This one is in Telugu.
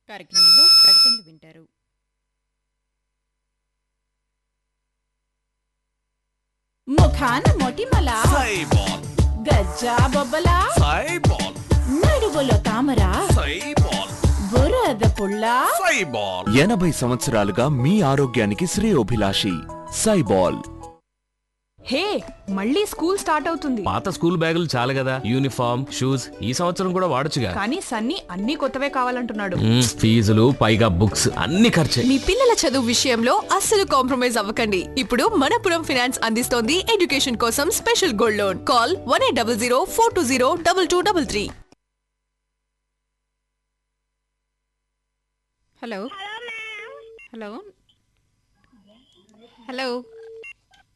కార్యక్రమంలో ప్రకటనలు వింటారు. ముఖాన మొటిమల సైబాల్ గజ్జా బొబ్బల సైబాల్ నడుగులో తామర సైబాల్ బురద పుల్ల సైబాల్ 80 సంవత్సరాలుగా మీ ఆరోగ్యానికి శ్రేయోభిలాషి సైబాల్. హే, మళ్ళీ స్కూల్ స్టార్ట్ అవుతుంది. పాత స్కూల్ బ్యాగులు చాలు కదా, యూనిఫామ్ షూస్ ఈ సంవత్సరం కూడా వాడొచ్చుగా. కానీ సన్నీ అన్ని కొత్తవే కావాలంటున్నాడు. ఫీజులు పైగా బుక్స్ అన్ని ఖర్చే. మీ పిల్లల చదువు విషయంలో అస్సలు కాంప్రమైజ్ అవ్వకండి. ఇప్పుడు మనపురం ఫైనాన్స్ అందిస్తోంది ఎడ్యుకేషన్ కోసం special gold loan. Call 1800 420 2233. Hello hello hello